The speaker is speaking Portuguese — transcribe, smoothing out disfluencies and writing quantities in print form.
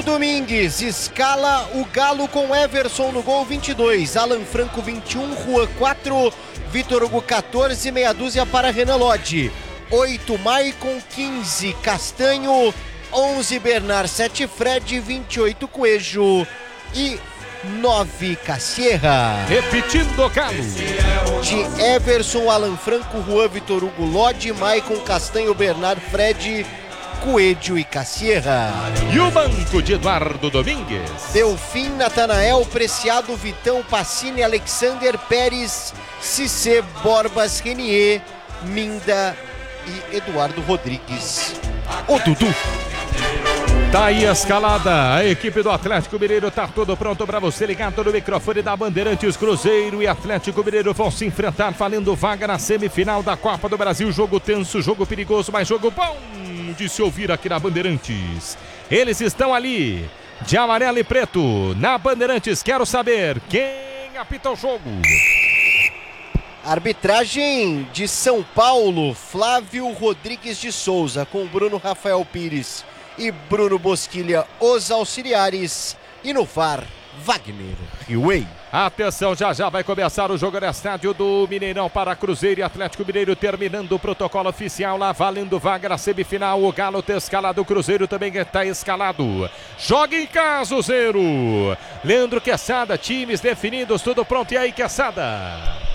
Domingues escala o Galo com Everson no gol 22, Alan Franco 21, Juan 4, Vitor Hugo 14, meia dúzia para Renan Lodge, 8 Maicon, 15 Castanho, 11 Bernard, 7 Fred, 28 Coelho e 9 Cassierra. Repetindo, Galo. De Everson, Alan Franco, Juan, Vitor Hugo, Lodge, Maicon, Castanho, Bernard, Fred, Coelho e Cassierra. E o banco de Eduardo Domingues. Delfim, Natanael, Preciado, Vitão, Pacini, Alexander, Pérez, Cissé, Borbas, Renier, Minda e Eduardo Rodrigues. O Dudu. Tá aí a escalada, a equipe do Atlético Mineiro tá tudo pronto para você ligado no microfone da Bandeirantes. Cruzeiro e Atlético Mineiro vão se enfrentar valendo vaga na semifinal da Copa do Brasil. Jogo tenso, jogo perigoso, mas jogo bom de se ouvir aqui na Bandeirantes. Eles estão ali, de amarelo e preto, na Bandeirantes. Quero saber quem apita o jogo. Arbitragem de São Paulo, Flávio Rodrigues de Souza, com Bruno Rafael Pires e Bruno Bosquilha, os auxiliares, e no VAR, Wagner Riway. Atenção, já vai começar o jogo no estádio do Mineirão para Cruzeiro e Atlético Mineiro, terminando o protocolo oficial lá, valendo vaga na semifinal. O Galo está escalado, o Cruzeiro também está escalado. Joga em casa o Zero. Leandro Queçada, times definidos, tudo pronto. E aí, Queçada?